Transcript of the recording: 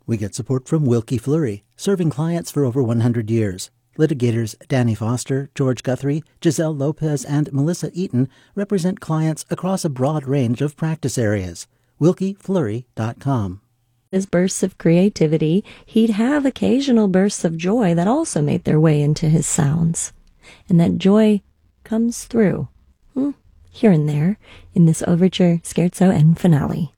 We get support from Wilkie Fleury, serving clients for over 100 years. Litigators Danny Foster, George Guthrie, Giselle Lopez, and Melissa Eaton represent clients across a broad range of practice areas. WilkieFleury.com. His bursts of creativity, he'd have occasional bursts of joy that also made their way into his sounds. And that joy comes through, here and there, in this overture, scherzo, and finale.